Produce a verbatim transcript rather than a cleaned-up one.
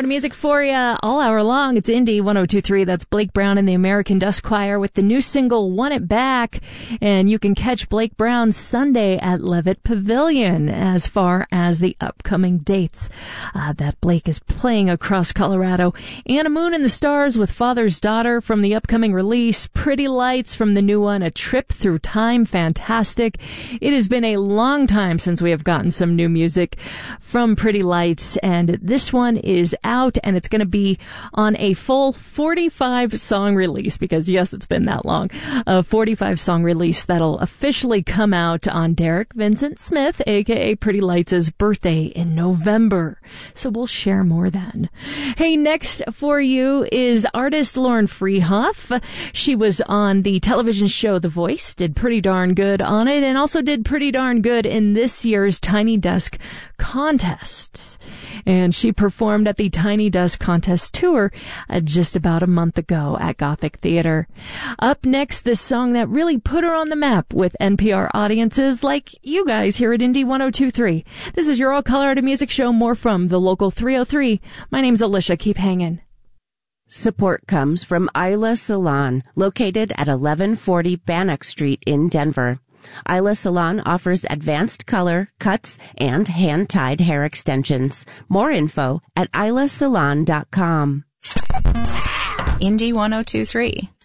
Colorado music for you all hour long. It's Indie one oh two point three. That's Blake Brown and the American Dust Choir with the new single Want It Back. And you can catch Blake Brown Sunday at Levitt Pavilion as far as the upcoming dates uh, that Blake is playing across Colorado. Anna Moon and the Stars with Father's Daughter from the upcoming release. Pretty Lights from the new one, A Trip Through Time. Fantastic. It has been a long time since we have gotten some new music from Pretty Lights, and this one is out, and it's going to be on a full forty-five song release, because yes, it's been that long. A forty-five song release that'll officially come out on Derek Vincent Smith, aka Pretty Lights' birthday in November. So we'll share more then. Hey, next for you is artist Lauren Freehoff. She was on the television show The Voice, did pretty darn good on it, and also did pretty darn good in this year's Tiny Desk contest. And she performed at the Tiny Desk contest tour uh, just about a month ago at Gothic Theater. Up next, this song that really put her on the map with N P R audiences like you guys here at Indie one oh two point three. This is your All Colorado Music Show, more from the local three oh three. My name's Alicia. Keep hanging. Support comes from Isla Salon, located at eleven forty Bannock Street in Denver. Isla Salon offers advanced color, cuts, and hand-tied hair extensions. More info at isla salon dot com. Indie one oh two point three.